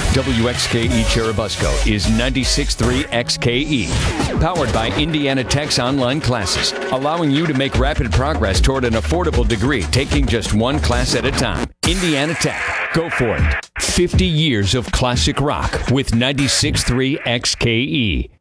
WXKE Cherubusco is 96.3 XKE. Powered by Indiana Tech's online classes, allowing you to make rapid progress toward an affordable degree, taking just one class at a time. Indiana Tech. Go for it. 50 years of classic rock with 96.3 XKE.